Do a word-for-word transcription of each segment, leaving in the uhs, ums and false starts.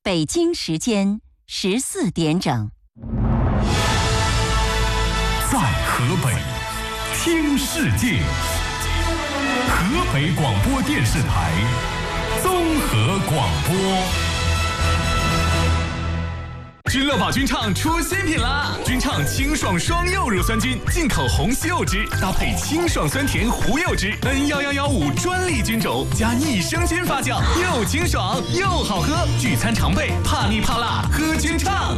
北京时间十四点整。 在河北听世界，河北广播电视台综合广播。君乐宝君畅出新品啦！君畅清爽双柚乳酸菌，进口红西柚汁，搭配清爽酸甜胡柚汁 N 一一一五专利菌种，加益生菌发酵，又清爽又好喝。聚餐常备，怕腻怕辣，喝君畅。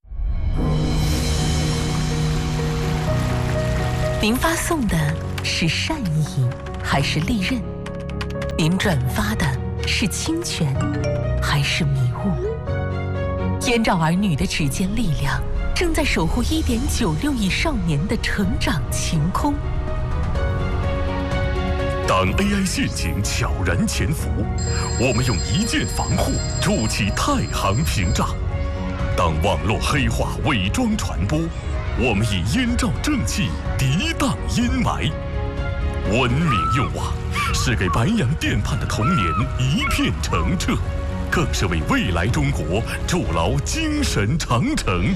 您发送的是善意还是利刃？您转发的是侵权还是迷雾？燕赵儿女的指尖力量正在守护 一点九六亿少年的成长晴空。 当 A I 陷阱悄然潜伏，我们用一键防护筑起太行屏障；当网络黑话伪装传播，我们以燕赵正气涤荡阴霾。文明用网是给白洋淀畔的童年一片澄澈，更是为未来中国筑牢精神长城。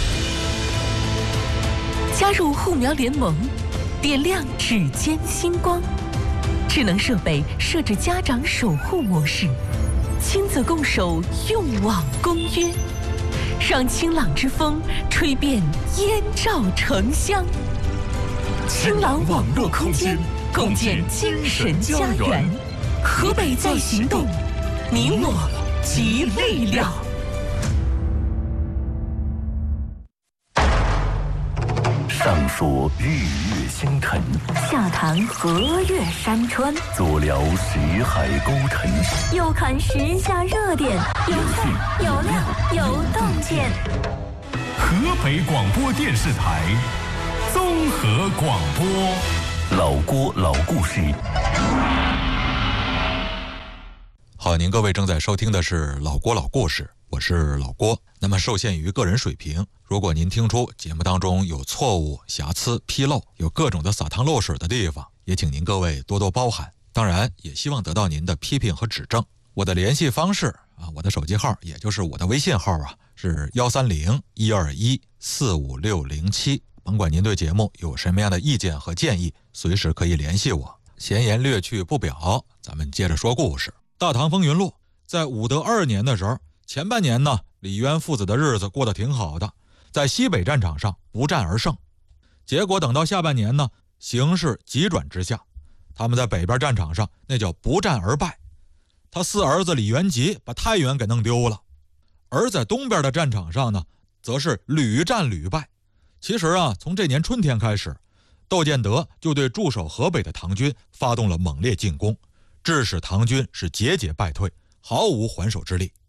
加入护苗联盟，点亮指尖星光。智能设备设置家长守护模式，亲子共守用网公约，让清朗之风吹遍燕赵城乡。清朗网络空间，共建精神家园。河北在行动，你我集力量。 上说日月星辰， 下谈河岳山川， 左聊识海沟沉， 右看时下热点，有趣有料有洞见。 河北广播电视台综合广播，老郭老故事。 好，您各位正在收听的是老郭老故事，我是老郭。那么受限于个人水平，如果您听出节目当中有错误、瑕疵、纰漏，有各种的洒汤漏水的地方，也请您各位多多包涵。当然也希望得到您的批评和指正。我的联系方式啊，我的手机号也就是我的微信号啊，是幺三零一二一四五六零七。甭管您对节目有什么样的意见和建议，随时可以联系我。闲言略去不表，咱们接着说故事。大唐风云录在武德二年的时候，前半年呢，李渊父子的日子过得挺好的，在西北战场上不战而胜。结果等到下半年呢，形势急转直下，他们在北边战场上那叫不战而败。他四儿子李元吉把太原给弄丢了，而在东边的战场上呢，则是屡战屡败。其实啊，从这年春天开始，窦建德就对驻守河北的唐军发动了猛烈进攻，致使唐军是节节败退，毫无还手之力。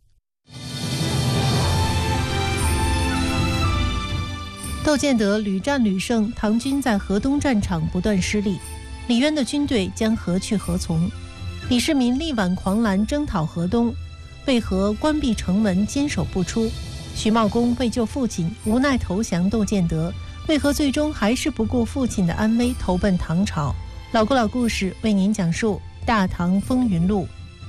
窦建德屡战屡胜，唐军在河东战场不断失利，李渊的军队将何去何从？李世民力挽狂澜征讨河东，为何关闭城门坚守不出？徐茂公为救父亲无奈投降窦建德，为何最终还是不顾父亲的安危投奔唐朝？老郭老故事为您讲述《大唐风云录》。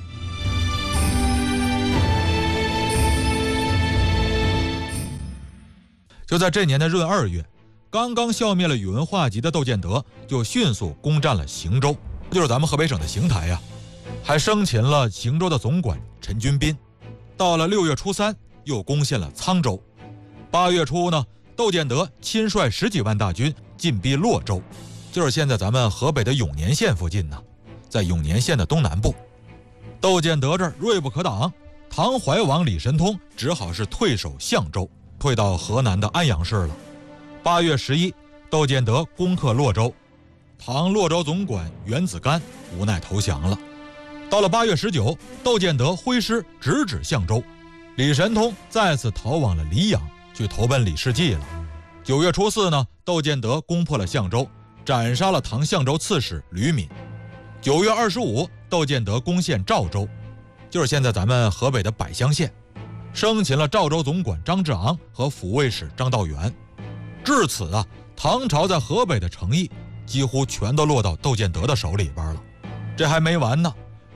就在这年的闰二月，刚刚消灭了宇文化及的窦建德就迅速攻占了邢州，就是咱们河北省的邢台呀、啊，还生擒了邢州的总管陈君斌。到了六月初三，又攻陷了沧州。八月初呢，窦建德亲率十几万大军进逼洛州，就是现在咱们河北的永年县附近呢，在永年县的东南部。窦建德这儿锐不可挡，唐怀王李神通只好是退守相州，退到河南的安阳市了。八月十一，窦建德攻克洛州，唐洛州总管袁子干无奈投降了。到了八月十九，窦建德挥师直指相州，李神通再次逃往了黎阳，去投奔李世继了。九月初四呢，窦建德攻破了相州，斩杀了唐相州刺史吕敏。九月二十五，窦建德攻陷赵州，就是现在咱们河北的百乡县，生擒了赵州总管张志昂和抚慰使张道元。至此啊，唐朝在河北的诚意几乎全都落到窦建德的手里边了。这还没完呢，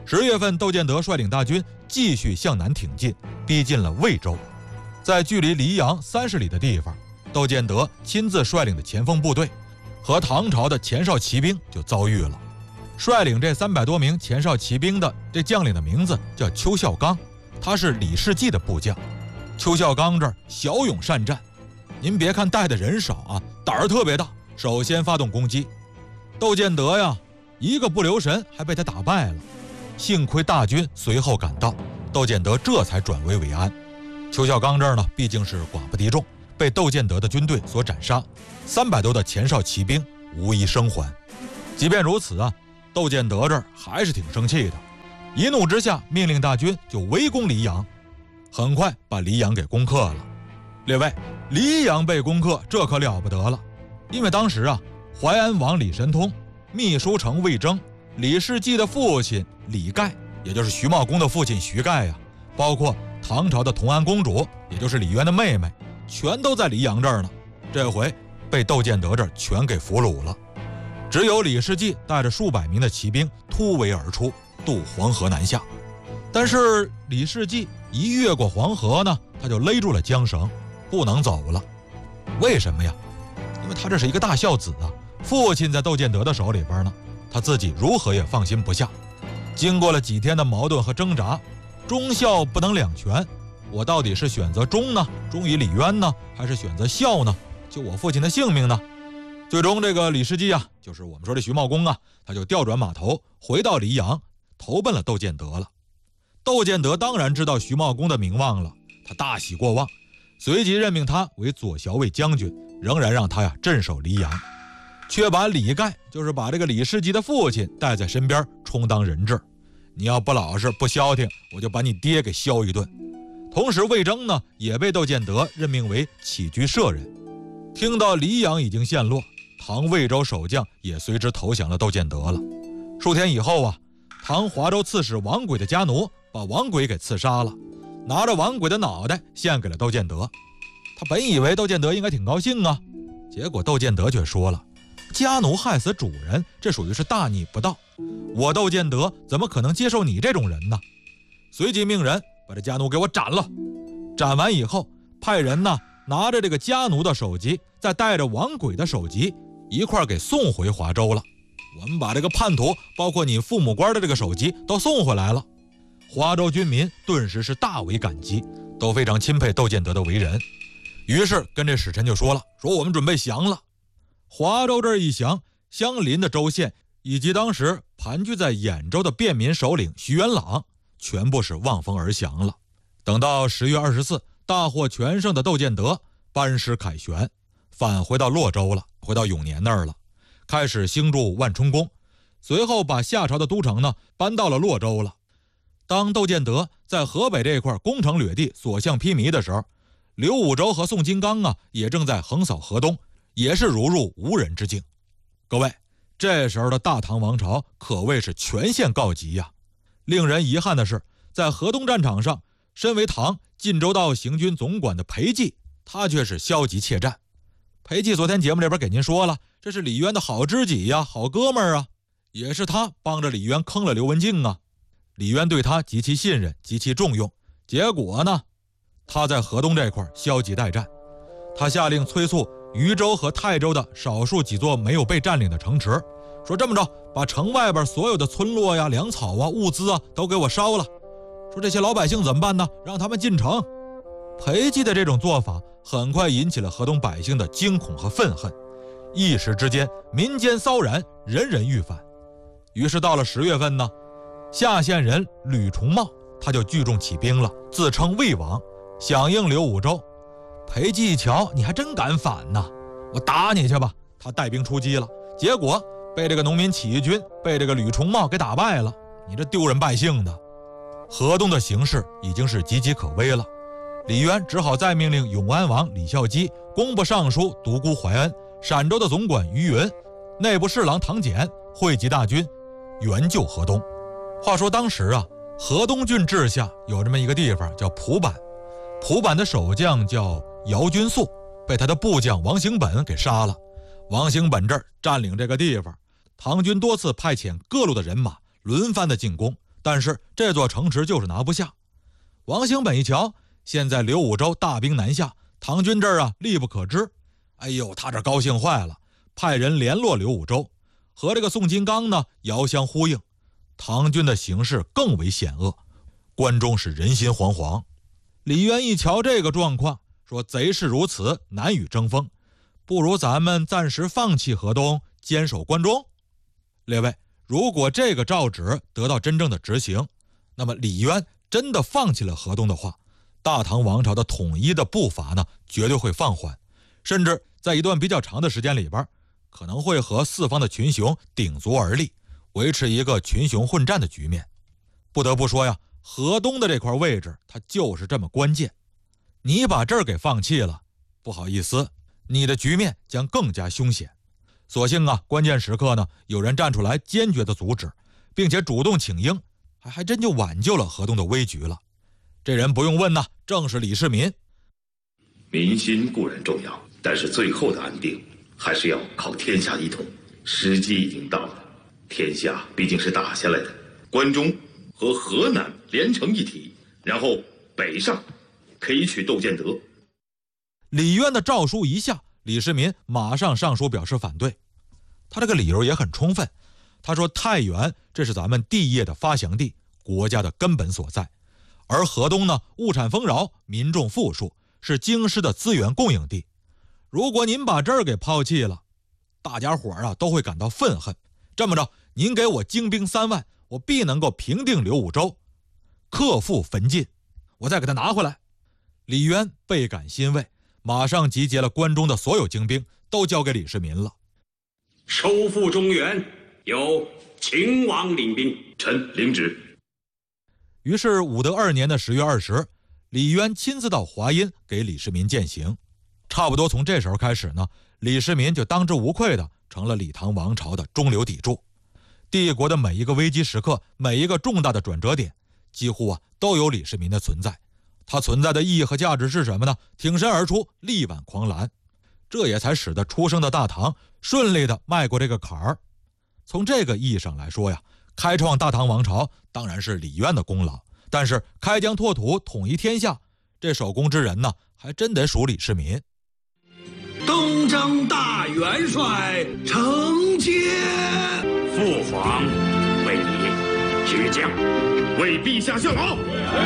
十月份，窦建德率领大军继续向南挺进，逼近了魏州。在距离黎阳三十里的地方，窦建德亲自率领的前锋部队和唐朝的前哨骑兵就遭遇了。率领这三百多名前哨骑兵的这将领的名字叫邱孝刚，他是李世绩的部将。邱孝刚这儿骁勇善战，您别看带的人少啊，胆儿特别大，首先发动攻击。窦建德呀，一个不留神还被他打败了。幸亏大军随后赶到，窦建德这才转危为安。邱孝刚这儿呢，毕竟是寡不敌众，被窦建德的军队所斩杀，三百多的前哨骑兵无一生还。即便如此啊，窦建德这儿还是挺生气的，一怒之下命令大军就围攻黎阳，很快把黎阳给攻克了。列位，黎阳被攻克，这可了不得了，因为当时啊，淮安王李神通、秘书丞魏征、李世绩的父亲李盖，也就是徐茂公的父亲徐盖呀、啊，包括唐朝的同安公主，也就是李渊的妹妹，全都在黎阳这儿呢。这回被窦建德这儿全给俘虏了，只有李世绩带着数百名的骑兵突围而出，渡黄河南下。但是李世绩一越过黄河呢，他就勒住了缰绳，不能走了。为什么呀？因为他这是一个大孝子啊，父亲在窦建德的手里边呢，他自己如何也放心不下。经过了几天的矛盾和挣扎，忠孝不能两全，我到底是选择忠呢，忠于李渊呢，还是选择孝呢，救我父亲的性命呢？最终这个李世绩啊，就是我们说这徐茂公啊，他就调转马头回到黎阳，投奔了窦建德了。窦建德当然知道徐茂公的名望了，他大喜过望，随即任命他为左骁卫将军，仍然让他呀镇守黎阳，却把李盖，就是把这个李世绩的父亲带在身边充当人质。你要不老实不消停，我就把你爹给削一顿。同时魏征呢，也被窦建德任命为起居舍人。听到黎阳已经陷落，唐魏州守将也随之投降了窦建德了。数天以后啊，唐华州刺史王轨的家奴把王轨给刺杀了，拿着王轨的脑袋献给了窦建德。他本以为窦建德应该挺高兴啊，结果窦建德却说了，家奴害死主人，这属于是大逆不道，我窦建德怎么可能接受你这种人呢？随即命人把这家奴给我斩了。斩完以后，派人呢拿着这个家奴的首级，再带着王轨的首级一块给送回华州了。我们把这个叛徒，包括你父母官的这个首级都送回来了。华州军民顿时是大为感激，都非常钦佩窦建德的为人。于是跟这使臣就说了，说我们准备降了。华州这一降，相邻的州县以及当时盘踞在兖州的便民首领徐元朗，全部是望风而降了。等到十月二十四，大获全胜的窦建德班师凯旋，返回到洛州了，回到永年那儿了，开始兴筑万春宫，随后把夏朝的都城呢搬到了洛州了。当窦建德在河北这块攻城掠地，所向披靡的时候，刘武周和宋金刚啊也正在横扫河东，也是如入无人之境。各位，这时候的大唐王朝可谓是全线告急呀、啊。令人遗憾的是，在河东战场上，身为唐晋州道行军总管的裴寂，他却是消极怯战。裴寂昨天节目里边给您说了，这是李渊的好知己呀、好哥们儿啊，也是他帮着李渊坑了刘文静啊。李渊对他极其信任，极其重用，结果呢，他在河东这块消极待战。他下令催促渝州和泰州的少数几座没有被占领的城池，说这么着，把城外边所有的村落呀、粮草啊、物资啊都给我烧了。说这些老百姓怎么办呢？让他们进城。裴寂的这种做法很快引起了河东百姓的惊恐和愤恨，一时之间民间骚然，人人欲反。于是到了十月份呢，夏县人吕重茂他就聚众起兵了，自称魏王，响应刘武周。裴寂一瞧，你还真敢反呐，我打你去吧。他带兵出击了，结果被这个农民起义军，被这个吕重茂给打败了。你这丢人败姓的。河东的形势已经是岌岌可危了，李渊只好再命令永安王李孝基、工部尚书独孤怀恩、陕州的总管于云、内部侍郎唐俭汇集大军援救河东。话说当时啊，河东郡治下有这么一个地方叫蒲坂，蒲坂的守将叫姚君素，被他的部将王行本给杀了。王行本这儿占领这个地方，唐军多次派遣各路的人马轮番的进攻， 但是这座城池就是拿不下。王兴本一瞧，现在刘武周大兵南下，唐军这儿啊力不可支。哎呦，他这高兴坏了，派人联络刘武周，和这个宋金刚呢遥相呼应。唐军的形势更为险恶，关中是人心惶惶。李渊一瞧这个状况，说贼势如此，难与争锋，不如咱们暂时放弃河东，坚守关中。列位，如果这个诏旨得到真正的执行，那么李渊真的放弃了河东的话，大唐王朝的统一的步伐呢绝对会放缓，甚至在一段比较长的时间里边，可能会和四方的群雄鼎足而立，维持一个群雄混战的局面。不得不说呀，河东的这块位置它就是这么关键，你把这儿给放弃了，不好意思，你的局面将更加凶险。所幸啊，关键时刻呢，有人站出来坚决的阻止，并且主动请缨，还还真就挽救了河东的危局了。这人不用问呐，正是李世民。 民心固然重要，但是最后的安定还是要靠天下一统。时机已经到了，天下毕竟是打下来的，关中和河南连成一体，然后北上可以取窦建德。 李渊的诏书一下，李世民马上上书表示反对。他这个理由也很充分，他说太原这是咱们地业的发祥地，国家的根本所在，而河东呢物产丰饶，民众富庶，是京师的资源供应地。如果您把这儿给抛弃了，大家伙啊都会感到愤恨。这么着，您给我精兵三万，我必能够平定刘武周，克复焚晋，我再给他拿回来。李渊倍感欣慰，马上集结了关中的所有精兵，都交给李世民了。 收复中原，由秦王领兵。 臣领旨。 于是武德二年的十月二十，李渊亲自到华阴给李世民饯行。差不多从这时候开始呢，李世民就当之无愧的成了李唐王朝的中流砥柱。帝国的每一个危机时刻，每一个重大的转折点，几乎啊都有李世民的存在。它存在的意义和价值是什么呢？挺身而出，力挽狂澜，这也才使得出生的大唐顺利的迈过这个坎儿。从这个意义上来说呀，开创大唐王朝当然是李渊的功劳，但是开疆拓土、统一天下，这首功之人呢，还真得属李世民。 东征大元帅承接。 父皇为你执将， 为陛下效劳。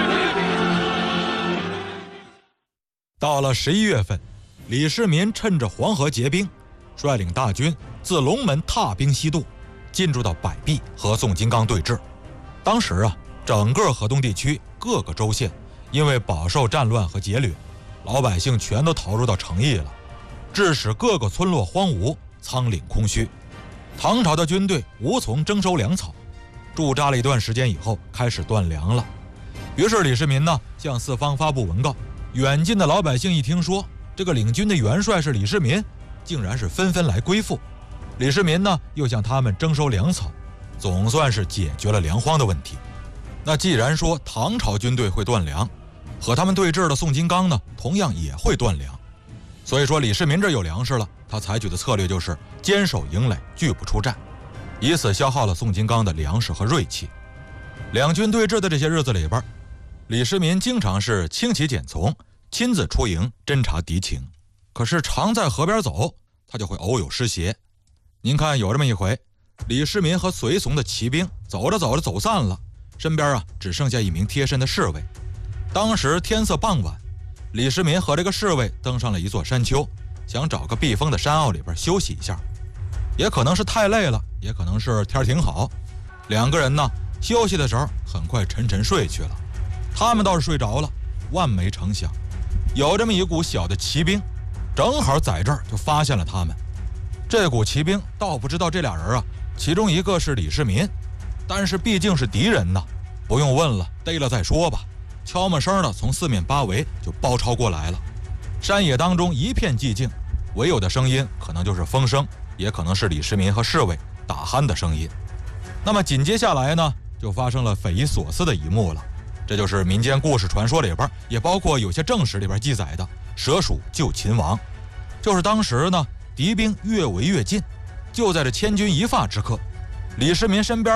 到了十一月份，李世民趁着黄河结冰，率领大军自龙门踏冰西渡，进驻到百壁和宋金刚对峙。当时啊，整个河东地区各个州县因为饱受战乱和劫掠，老百姓全都逃入到城邑了，致使各个村落荒芜，仓廪空虚。唐朝的军队无从征收粮草，驻扎了一段时间以后，开始断粮了。于是李世民呢，向四方发布文告。远近的老百姓一听说这个领军的元帅是李世民，竟然是纷纷来归附。李世民呢，又向他们征收粮草，总算是解决了粮荒的问题。那既然说唐朝军队会断粮，和他们对峙的宋金刚呢，同样也会断粮。所以说李世民这有粮食了，他采取的策略就是坚守营垒，拒不出战，以此消耗了宋金刚的粮食和锐气。两军对峙的这些日子里边，李世民经常是轻骑简从，亲自出营侦察敌情。可是常在河边走，他就会偶有失邪。您看有这么一回，李世民和随从的骑兵走着走着走散了，身边啊只剩下一名贴身的侍卫。当时天色傍晚，李世民和这个侍卫登上了一座山丘，想找个避风的山坳里边休息一下。也可能是太累了，也可能是天挺好，两个人呢休息的时候很快沉沉睡去了。他们倒是睡着了，万没成想，有这么一股小的骑兵，正好在这儿就发现了他们。这股骑兵倒不知道这俩人啊，其中一个是李世民，但是毕竟是敌人呐，不用问了，逮了再说吧。悄没声的从四面八围就包抄过来了。山野当中一片寂静，唯有的声音可能就是风声，也可能是李世民和侍卫打鼾的声音。那么紧接下来呢，就发生了匪夷所思的一幕了。这就是民间故事传说里边，也包括有些正史里边记载的蛇鼠救秦王。就是当时呢，敌兵越围越近，就在这千钧一发之刻，李世民身边啊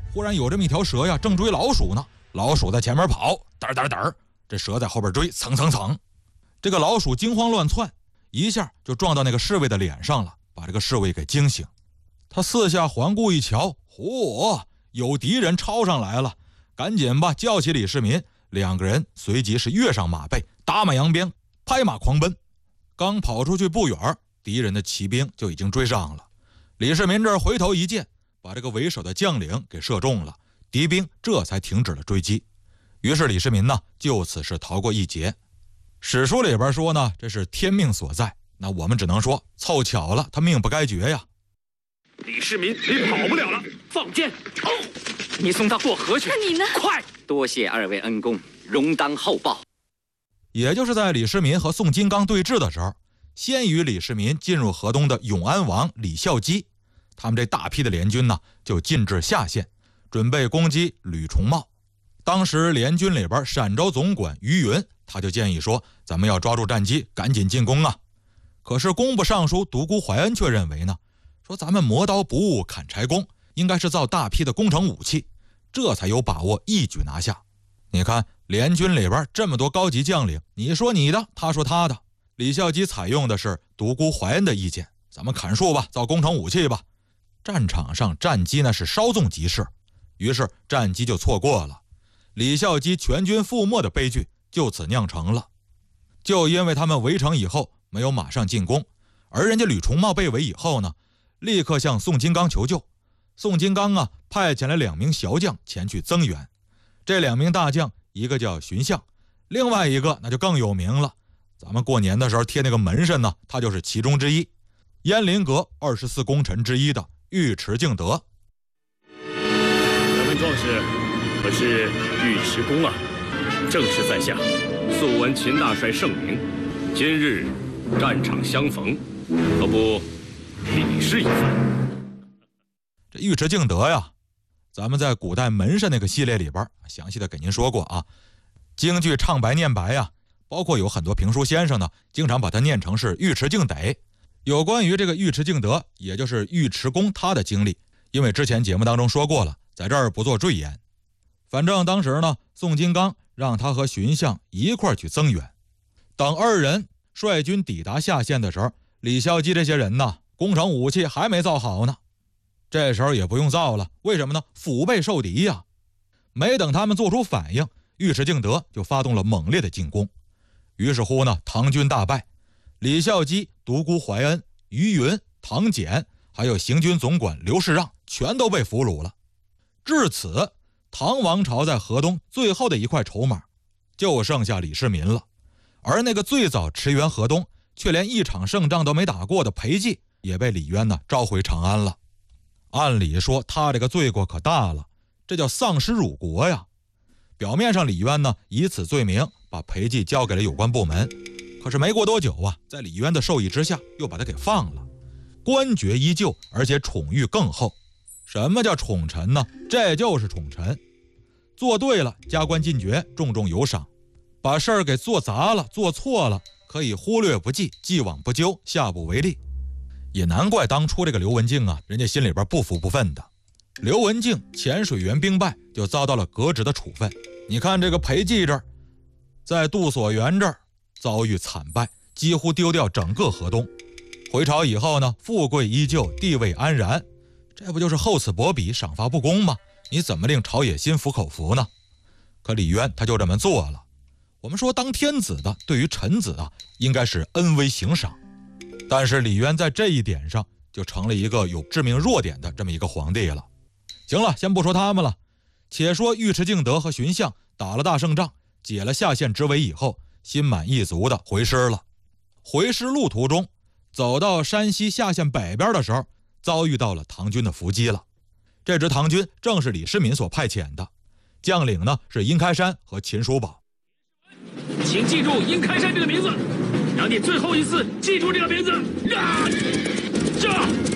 忽然有这么一条蛇呀，正追老鼠呢。老鼠在前面跑，嘚嘚嘚，这蛇在后边追，蹭蹭蹭。这个老鼠惊慌乱窜，一下就撞到那个侍卫的脸上了，把这个侍卫给惊醒。他四下环顾一瞧，嚯，有敌人抄上来了，赶紧吧叫起李世民，两个人随即是跃上马背，打马扬鞭，拍马狂奔。刚跑出去不远，敌人的骑兵就已经追上了。李世民这儿回头一箭，把这个为首的将领给射中了，敌兵这才停止了追击。于是李世民呢，就此是逃过一劫。史书里边说呢，这是天命所在，那我们只能说凑巧了，他命不该绝呀。 李世民，你跑不了了，放箭！哦，你送他过河去。 那你呢？ 快！ 多谢二位恩公，容当厚报。 也就是在李世民和宋金刚对峙的时候，先于李世民进入河东的永安王李孝基，他们这大批的联军呢，就进至下县，准备攻击吕重茂。当时联军里边陕州总管于云，他就建议说，咱们要抓住战机，赶紧进攻啊。可是工部尚书独孤怀恩却认为呢，说咱们磨刀不误砍柴工，应该是造大批的攻城武器，这才有把握一举拿下。你看联军里边这么多高级将领，你说你的，他说他的，李孝基采用的是独孤怀恩的意见，咱们砍树吧，造攻城武器吧。战场上战机呢是稍纵即逝，于是战机就错过了，李孝基全军覆没的悲剧就此酿成了。就因为他们围城以后没有马上进攻，而人家吕重茂被围以后呢，立刻向宋金刚求救。宋金刚啊，派遣了两名小将前去增援。这两名大将，一个叫荀相，另外一个那就更有名了，咱们过年的时候贴那个门神呢，他就是其中之一，燕林阁二十四功臣之一的尉迟敬德。 敢问壮士，可是尉迟恭啊？正是在下。素闻秦大帅盛名，今日战场相逢，何不礼试一番？ 这尉迟敬德呀，咱们在古代门神那个系列里边详细的给您说过啊。京剧唱白念白呀，包括有很多评书先生呢，经常把它念成是尉迟敬得。有关于这个尉迟敬德，也就是尉迟恭他的经历，因为之前节目当中说过了，在这儿不做赘言。反正当时呢，宋金刚让他和荀相一块去增援。等二人率军抵达下县的时候，李孝基这些人呢，攻城武器还没造好呢。这时候也不用造了，为什么呢？腹背受敌呀！没等他们做出反应，尉迟敬德就发动了猛烈的进攻。于是乎呢，唐军大败，李孝基、独孤怀恩、于云、唐俭，还有行军总管刘世让，全都被俘虏了。至此，唐王朝在河东最后的一块筹码，就剩下李世民了。而那个最早驰援河东，却连一场胜仗都没打过的裴寂，也被李渊呢召回长安了。按理说他这个罪过可大了，这叫丧失辱国呀。表面上李渊呢以此罪名把裴寂交给了有关部门，可是没过多久啊，在李渊的授意之下又把他给放了，官爵依旧，而且宠誉更厚。什么叫宠臣呢？这就是宠臣，做对了加官进爵，重重有赏；把事儿给做砸了做错了，可以忽略不计，既往不咎，下不为例。也难怪当初这个刘文静啊，人家心里边不服不忿的。刘文静潜水员兵败，就遭到了革职的处分。你看这个裴寂这儿，在杜所元这儿遭遇惨败，几乎丢掉整个河东。回朝以后呢，富贵依旧，地位安然，这不就是厚此薄彼，赏罚不公吗？你怎么令朝野心服口服呢？可李渊他就这么做了。我们说当天子的对于臣子啊，应该是恩威行赏，但是李渊在这一点上就成了一个有致命弱点的这么一个皇帝了。行了，先不说他们了，且说尉迟敬德和荀相打了大胜仗，解了下县之围以后，心满意足的回师了。回师路途中，走到山西下县北边的时候，遭遇到了唐军的伏击了。这支唐军正是李世民所派遣的，将领呢是殷开山和秦叔宝。 请记住殷开山这个名字，让你最后一次记住这个名字。啊！这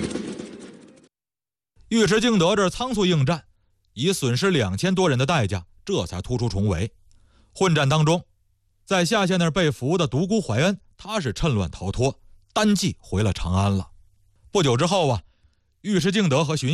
尉迟敬德这仓促应战，以损失两千多人的代价，这才突出重围。混战当中，在下县那儿被俘的独孤怀恩，他是趁乱逃脱，单骑回了长安了。不久之后啊，尉迟敬德和荀相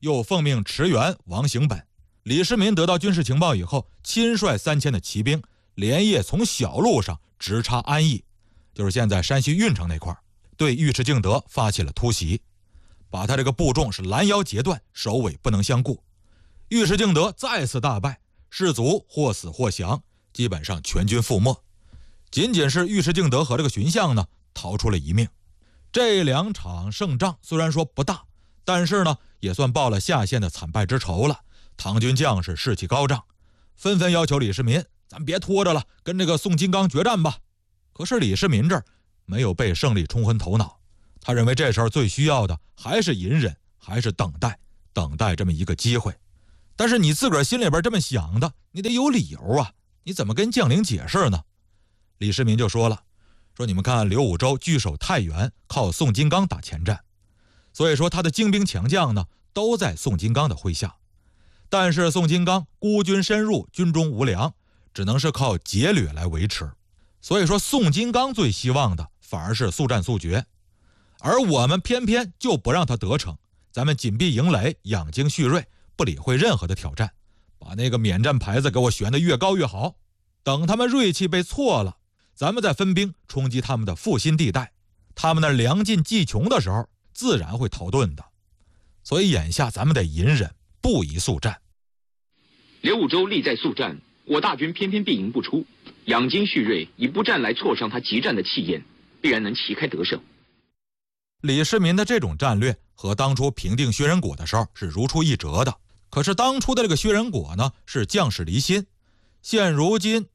又奉命驰援王行本。李世民得到军事情报以后，亲率三千的骑兵，连夜从小路上直插安邑，就是现在山西运城那块，对尉迟敬德发起了突袭，把他这个部众是拦腰截断，首尾不能相顾。尉迟敬德再次大败，士卒或死或降，基本上全军覆没。仅仅是尉迟敬德和这个荀相呢，逃出了一命。这两场胜仗虽然说不大，但是呢，也算报了下县的惨败之仇了。唐军将士士气高涨，纷纷要求李世民，咱别拖着了，跟这个宋金刚决战吧。可是李世民这儿没有被胜利冲昏头脑，他认为这时候最需要的还是隐忍，还是等待，等待这么一个机会。但是你自个儿心里边这么想的，你得有理由啊，你怎么跟将领解释呢？李世民就说了，说你们看刘武周据守太原，靠宋金刚打前战，所以说他的精兵强将呢都在宋金刚的麾下。但是宋金刚孤军深入，军中无粮，只能是靠劫掠来维持。所以说宋金刚最希望的反而是速战速决，而我们偏偏就不让他得逞，咱们紧闭营垒，养精蓄锐，不理会任何的挑战，把那个免战牌子给我悬得越高越好。等他们锐气被挫了，咱们再分兵冲击他们的腹心地带，他们那粮尽计穷的时候，自然会逃遁的。所以眼下咱们得隐忍，不宜速战。 刘武周力在速战，我大军偏偏避营不出，养精蓄锐，以不战来挫伤他急战的气焰，必然能旗开得胜。 李世民的这种战略和当初平定薛仁果的时候是如出一辙的。可是当初的这个薛仁果呢，是将士离心，现如今